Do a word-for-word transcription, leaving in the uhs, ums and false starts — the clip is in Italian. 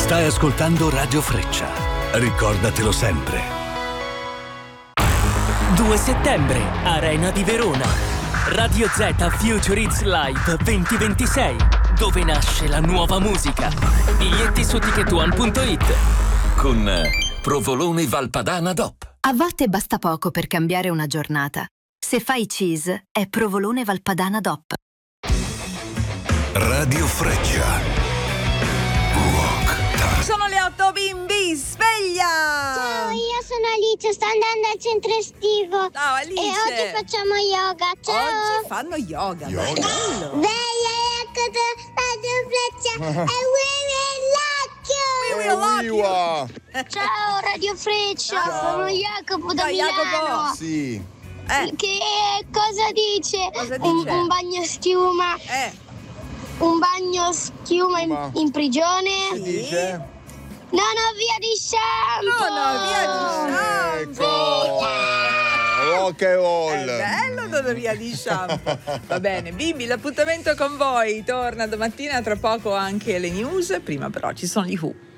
Stai ascoltando Radio Freccia. Ricordatelo sempre. due settembre, Arena di Verona. Radio Z Future Hits Live duemilaventisei, dove nasce la nuova musica. Biglietti su ticket one punto it. Con Provolone Valpadana D O P. A volte basta poco per cambiare una giornata. Se fai cheese, è Provolone Valpadana D O P. Radio Freccia. Sono le otto, bimbi, sveglia! Ciao, io sono Alice, sto andando al centro estivo. Ciao Alice! E oggi facciamo yoga, ciao! Oggi fanno yoga, yoga. bello! Sveglia, ecco Radio Freccia e We will lock you. Ciao Radio Freccia, Ciao. sono Jacopo da Ciao, Milano. Jacopo. Sì. Eh, Che cosa dice? Cosa Un, dice? un bagno schiuma, eh, un bagno schiuma in, Ma- in prigione. Che dice? Non ho via di shampoo. no, no, via di shampoo! Ecco. Rock and È roll. bello dove via di shampoo. Va bene, bimbi, l'appuntamento con voi torna domattina, tra poco anche le news, prima però ci sono gli Who.